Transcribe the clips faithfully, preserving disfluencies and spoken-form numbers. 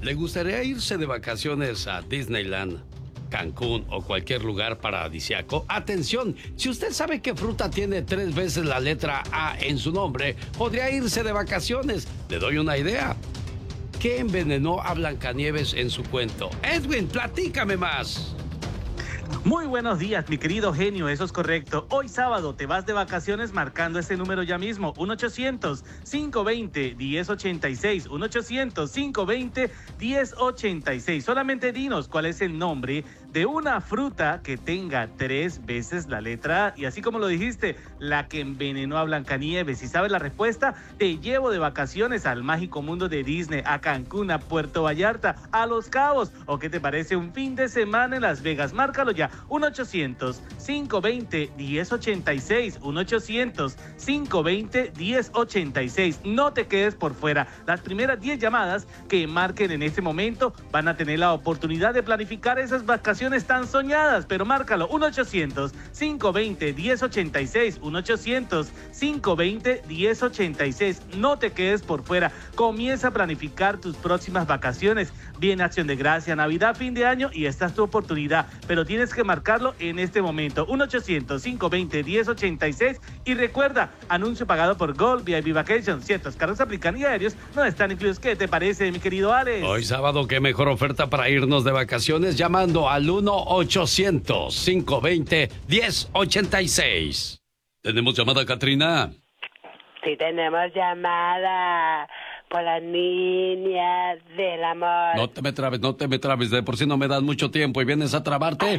¿Le gustaría irse de vacaciones a Disneyland, Cancún o cualquier lugar paradisíaco? Atención, si usted sabe que fruta tiene tres veces la letra A en su nombre, podría irse de vacaciones. Le doy una idea. ¿Qué envenenó a Blancanieves en su cuento? Edwin, platícame más. Muy buenos días, mi querido genio, eso es correcto. Hoy sábado te vas de vacaciones marcando ese número ya mismo, uno ochocientos, cinco veinte, diez ochenta y seis, uno ochocientos, cinco veinte, diez ochenta y seis. Solamente dinos cuál es el nombre de una fruta que tenga tres veces la letra A. Y así como lo dijiste, la que envenenó a Blancanieves. Si sabes la respuesta, te llevo de vacaciones al mágico mundo de Disney, a Cancún, a Puerto Vallarta, a Los Cabos. ¿O qué te parece un fin de semana en Las Vegas? Márcalo ya, uno ochocientos, cinco veinte, diez ochenta y seis, uno ochocientos, cinco veinte, diez ochenta y seis. No te quedes por fuera. Las primeras diez llamadas que marquen en este momento van a tener la oportunidad de planificar esas vacaciones tan soñadas, pero márcalo, uno ochocientos, cinco veinte, diez ochenta y seis, uno ochocientos, cinco veinte, diez ochenta y seis. No te quedes por fuera. Comienza a planificar tus próximas vacaciones. Viene Acción de Gracia, Navidad, fin de año y esta es tu oportunidad, pero tienes que marcarlo en este momento, uno ochocientos, cinco veinte, diez ochenta y seis. Y recuerda, anuncio pagado por Gold V I P Vacations. Ciertos carros aplican y aéreos no están incluidos. ¿Qué te parece, mi querido Alex? Hoy sábado, qué mejor oferta para irnos de vacaciones llamando al uno ochocientos, cinco veinte, diez ochenta y seis. ¿Tenemos llamada, Katrina? Sí, tenemos llamada por las niñas del amor. No te me trabes, no te me trabes, de por sí no me das mucho tiempo y vienes a trabarte.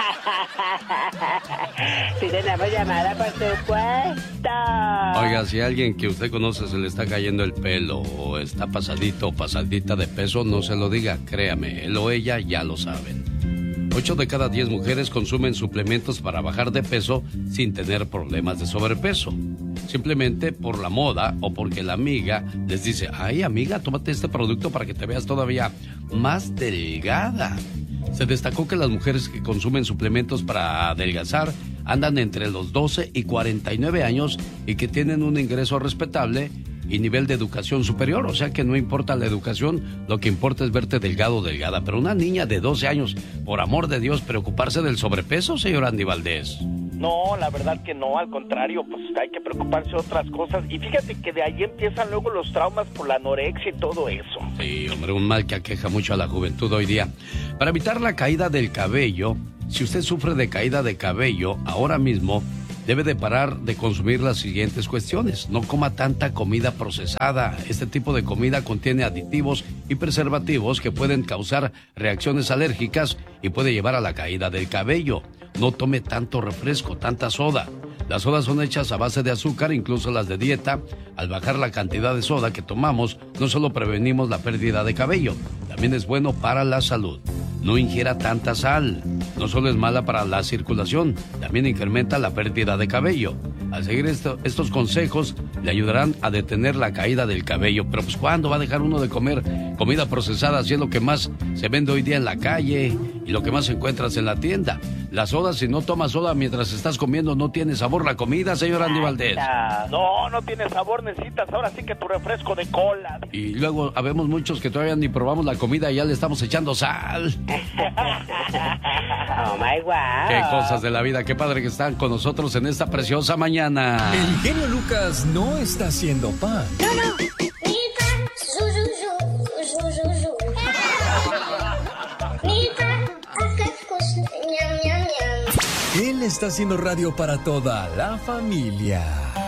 Sí, tenemos llamada, por supuesto. Oiga, si a alguien que usted conoce se le está cayendo el pelo o está pasadito o pasadita de peso, no se lo diga, créame, él o ella ya lo saben. Ocho de cada diez mujeres consumen suplementos para bajar de peso sin tener problemas de sobrepeso. Simplemente por la moda o porque la amiga les dice, ay amiga, tómate este producto para que te veas todavía más delgada. Se destacó que las mujeres que consumen suplementos para adelgazar andan entre los doce y cuarenta y nueve años y que tienen un ingreso respetable y nivel de educación superior, o sea que no importa la educación, lo que importa es verte delgado o delgada. Pero una niña de doce años, por amor de Dios, preocuparse del sobrepeso, señor Andy Valdés. No, la verdad que no, al contrario, pues hay que preocuparse de otras cosas. Y fíjate que de ahí empiezan luego los traumas por la anorexia y todo eso. Sí, hombre, un mal que aqueja mucho a la juventud hoy día. Para evitar la caída del cabello, si usted sufre de caída de cabello, ahora mismo debe de parar de consumir las siguientes cuestiones. No coma tanta comida procesada. Este tipo de comida contiene aditivos y preservativos que pueden causar reacciones alérgicas y puede llevar a la caída del cabello. No tome tanto refresco, tanta soda. Las sodas son hechas a base de azúcar, incluso las de dieta. Al bajar la cantidad de soda que tomamos, no solo prevenimos la pérdida de cabello, también es bueno para la salud. No ingiera tanta sal. No solo es mala para la circulación, también incrementa la pérdida de cabello. Al seguir esto, estos consejos le ayudarán a detener la caída del cabello. Pero pues ¿cuándo va a dejar uno de comer comida procesada si es lo que más se vende hoy día en la calle y lo que más encuentras en la tienda? La soda, si no tomas soda mientras estás comiendo, no tiene sabor la comida, señor Andy Valdés. No, no tiene sabor, necesitas ahora sí que tu refresco de cola. Y luego habemos muchos que todavía ni probamos la comida y ya le estamos echando sal. Oh my wow. Qué cosas de la vida, qué padre que están con nosotros en esta preciosa mañana. El genio Lucas no está haciendo pan. No, no. Él está haciendo radio para toda la familia.